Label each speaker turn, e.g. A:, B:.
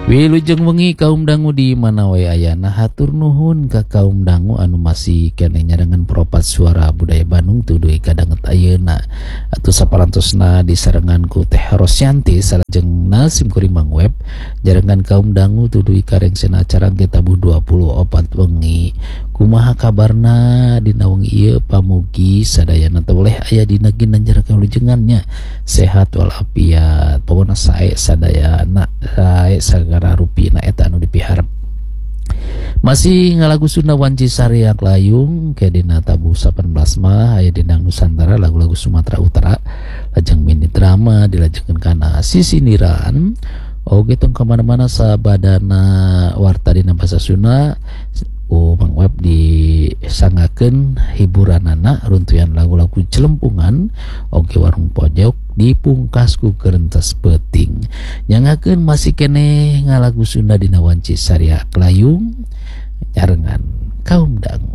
A: Wilujeng wengi kaum dangu di mana wae ayana, hatur nuhun ka kaum dangu anu masih kene nyarengan propat suara budaya Bandung tuduh kadanget ayeuna. Atuh saparantosna disarengan ku Teh Rosyanti salajeng Nasim Kuring Web jarengan kaum dangu tuduh karengsena acara Getabuh 24 wengi. Kumaha kabarna dina wengi ieu pamugi sadayana teu boleh aya dina ginanjar kalujengannya sehat walafiat pokona sae sadayana sae sagara rupina eta anu dipiharep. Masih ngalagu Sunda Wanci Sariak Layung ke dina tabu 18 mah aya dina Nusantara lagu-lagu Sumatera Utara lajeng mini drama dilajengkeun kana sisiniran oge tong kemana-mana sabadana warta dina basa Sunda Mang Web disangakeun hiburanana runtuyan lagu-lagu celempungan oge warung pojok dipungkas ku kerentas peuting nyangakeun masih kene ngalagu Sunda dina Wanci Sariak Layung nyarengan kaum dangu.